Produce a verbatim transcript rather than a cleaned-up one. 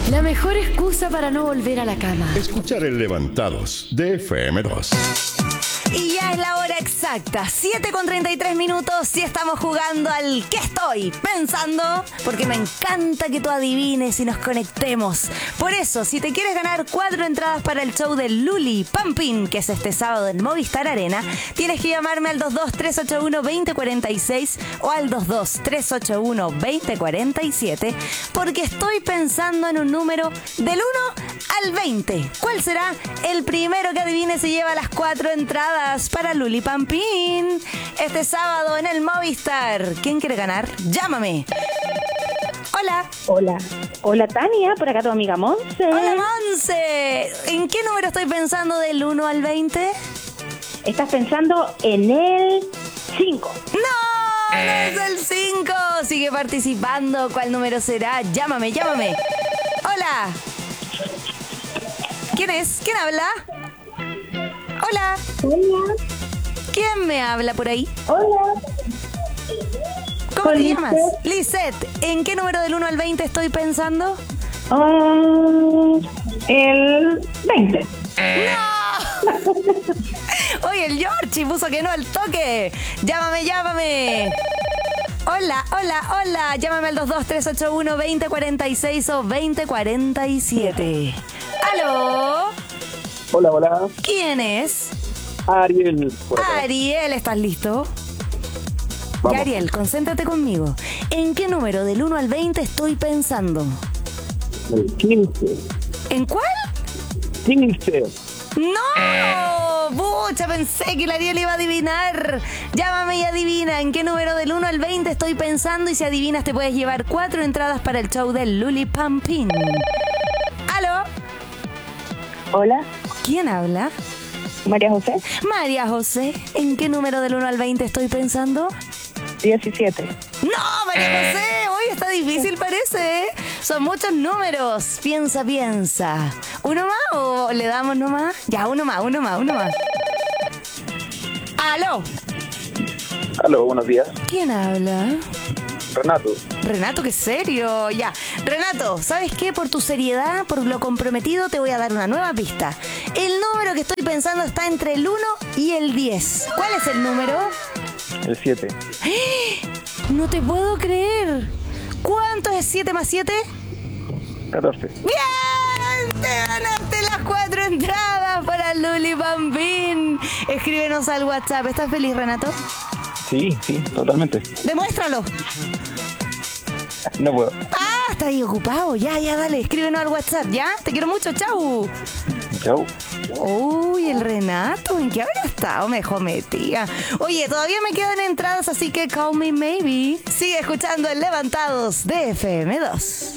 La mejor excusa para no volver a la cama. Escuchar el Levantados de F M dos. Y ya es la hora exacta, siete con treinta y tres minutos, y estamos jugando al ¿qué estoy pensando? Porque me encanta que tú adivines y nos conectemos. Por eso, si te quieres ganar cuatro entradas para el show de Luli Pampín, que es este sábado en Movistar Arena, tienes que llamarme al dos dos tres ocho uno dos cero cuatro seis o al dos dos tres ocho uno dos cero cuatro siete, porque estoy pensando en un número del uno al veinte. ¿Cuál será? El primero que adivine se lleva las cuatro entradas para Luli Pampín este sábado en el Movistar. ¿Quién quiere ganar? Llámame. Hola. Hola. Hola, Tania, por acá tu amiga Monse. Hola, Monse. ¿En qué número estoy pensando del uno al veinte? Estás pensando en el cinco. ¡No! ¡No es el cinco! Sigue participando. ¿Cuál número será? Llámame, llámame. Hola. ¿Quién es? ¿Quién habla? Hola. Hola. ¿Quién me habla por ahí? Hola. ¿Cómo te Lisette. llamas? Lisette. ¿En qué número del uno al veinte estoy pensando? Um, el veinte. ¡No! Oye, el Georgie puso que no al toque. Llámame, llámame. Hola, hola, hola. Llámame al dos dos tres ocho uno dos cero cuatro seis o dos cero cuatro siete. ¿Aló? Hola, hola. ¿Quién es? Ariel. Por acá. Ariel, ¿estás listo? Vamos. Ya, Ariel, concéntrate conmigo. ¿En qué número del uno al veinte estoy pensando? El quince. ¿En cuál? quince. ¡No! ¡Pucha! Pensé que la Ariel iba a adivinar. Llámame y adivina. ¿En qué número del uno al veinte estoy pensando? Y si adivinas te puedes llevar cuatro entradas para el show de Luli Pampín. ¿Aló? Hola, ¿Quién habla? María José. María José. ¿En qué número del uno al veinte estoy pensando? diecisiete. ¡No, María José! Hoy está difícil, parece, ¿eh? Son muchos números. Piensa, piensa. ¿Uno más o le damos nomás? Ya, uno más, uno más, uno más. ¡Aló! Aló, buenos días. ¿Quién habla? Renato. Renato, qué serio. Ya. Renato, ¿sabes qué? Por tu seriedad, por lo comprometido, te voy a dar una nueva pista. El número que estoy pensando está entre el uno y el diez. ¿Cuál es el número? El siete. No te puedo creer. ¿Cuánto es siete más siete? catorce. ¡Bien! Te ganaste las cuatro entradas para Luli Pampín. Escríbenos al WhatsApp. ¿Estás feliz, Renato? Sí, sí, totalmente. Demuéstralo. No puedo. Ah, está ahí ocupado. Ya, ya, dale. Escríbenos al WhatsApp, ¿ya? Te quiero mucho. Chau. Chau. Uy, el Renato, ¿en qué habrá estado? Mejor metía. Oye, todavía me quedan entradas, así que call me maybe. Sigue escuchando el Levantados de F M dos.